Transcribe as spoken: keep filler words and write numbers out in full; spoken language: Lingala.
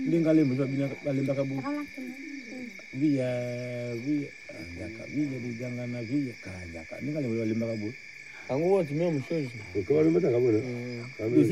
ndingale mzo bina balemba kabu via via ndaka via diganga na via kanja ndingale balemba kabu Tangu wote mimi mshoji. Kwa wale mtaka bwana.